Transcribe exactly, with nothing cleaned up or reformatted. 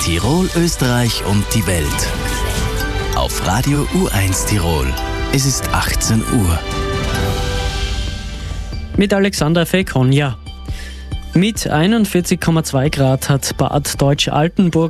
Tirol, Österreich und die Welt. Auf Radio U eins Tirol. Es ist achtzehn Uhr. Mit Alexander Fekonja. Mit einundvierzig Komma zwei Grad hat Bad Deutsch-Altenburg